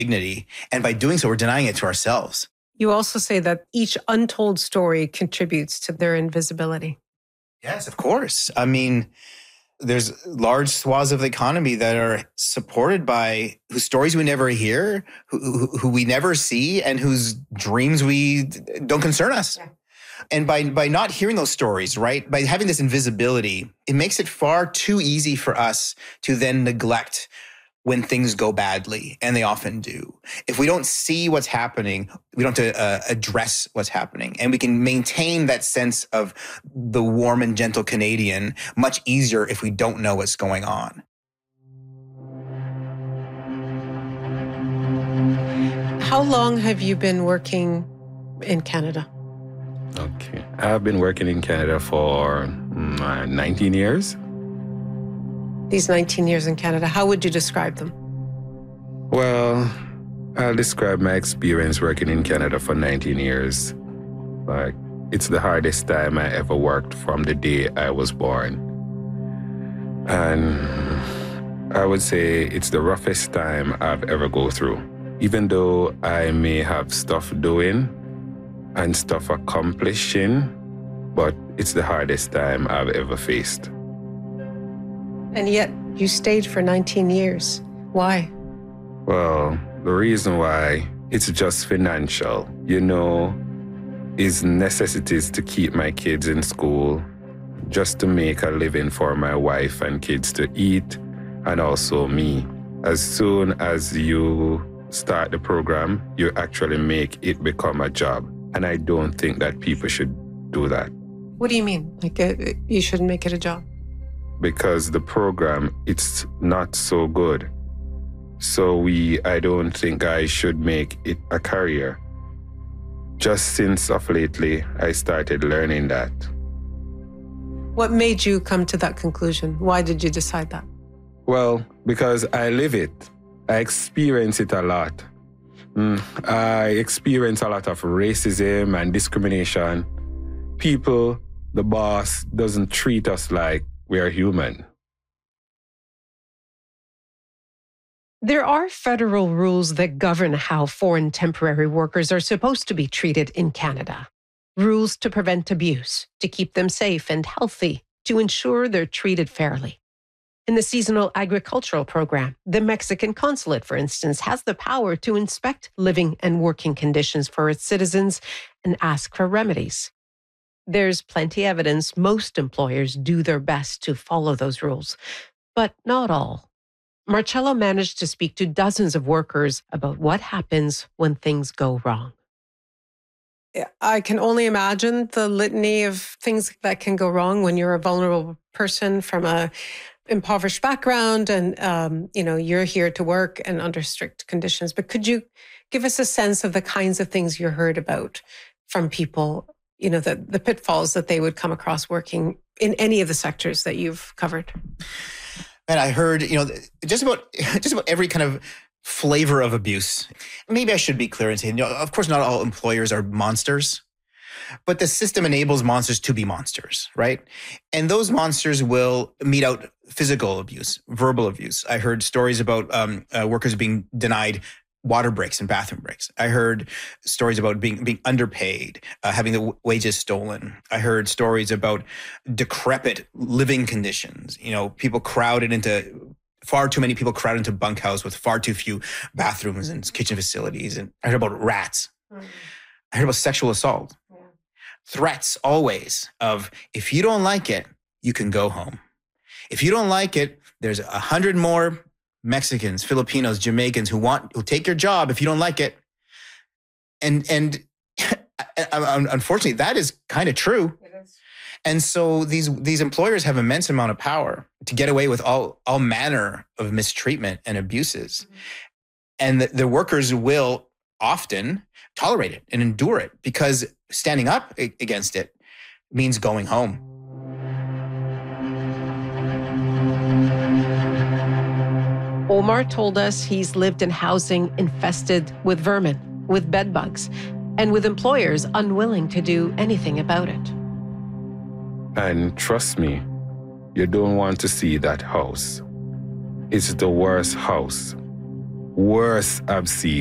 dignity. And by doing so, we're denying it to ourselves. You also say that each untold story contributes to their invisibility. Yes, of course. I mean, there's large swaths of the economy that are supported by whose stories we never hear, who we never see, and whose dreams we don't concern us. Yeah. And by not hearing those stories, right, by having this invisibility, it makes it far too easy for us to then neglect when things go badly, and they often do. If we don't see what's happening, we don't have to address what's happening. And we can maintain that sense of the warm and gentle Canadian much easier if we don't know what's going on. How long have you been working in Canada? Okay. I've been working in Canada for 19 years. These 19 years in Canada, how would you describe them? Well, I'll describe my experience working in Canada for 19 years. Like, it's the hardest time I ever worked from the day I was born. And I would say it's the roughest time I've ever go through. Even though I may have stuff doing and stuff accomplishing, but it's the hardest time I've ever faced. And yet you stayed for 19 years. Why? Well, the reason why, it's just financial. Is necessities to keep my kids in school, just to make a living for my wife and kids to eat, and also me. As soon as you start the program, you actually make it become a job. And I don't think that people should do that. What do you mean? Like, you shouldn't make it a job? Because the program, it's not so good. So I don't think I should make it a career. Just since of lately, I started learning that. What made you come to that conclusion? Why did you decide that? Well, because I live it. I experience it a lot. I experience a lot of racism and discrimination. People, the boss, doesn't treat us like we are human. There are federal rules that govern how foreign temporary workers are supposed to be treated in Canada. Rules to prevent abuse, to keep them safe and healthy, to ensure they're treated fairly. In the seasonal agricultural program, the Mexican consulate, for instance, has the power to inspect living and working conditions for its citizens and ask for remedies. There's plenty of evidence most employers do their best to follow those rules, but not all. Marcello managed to speak to dozens of workers about what happens when things go wrong. I can only imagine the litany of things that can go wrong when you're a vulnerable person from a impoverished background and, you're here to work and under strict conditions. But could you give us a sense of the kinds of things you heard about from people, the pitfalls that they would come across working in any of the sectors that you've covered? And I heard, just about every kind of flavor of abuse. Maybe I should be clear and say, of course, not all employers are monsters, but the system enables monsters to be monsters, right? And those monsters will mete out physical abuse, verbal abuse. I heard stories about workers being denied water breaks and bathroom breaks. I heard stories about being underpaid, having the wages stolen. I heard stories about decrepit living conditions. Far too many people crowded into bunkhouse with far too few bathrooms and kitchen facilities. And I heard about rats. Mm-hmm. I heard about sexual assault. Yeah. Threats always of, if you don't like it, you can go home. If you don't like it, there's 100 more Mexicans, Filipinos, Jamaicans who take your job if you don't like it. And unfortunately, that is kind of true. It is. And so these employers have immense amount of power to get away with all manner of mistreatment and abuses. Mm-hmm. And the workers will often tolerate it and endure it because standing up against it means going home. Omar told us he's lived in housing infested with vermin, with bed bugs, and with employers unwilling to do anything about it. And trust me, you don't want to see that house. It's the worst house. worst I've seen.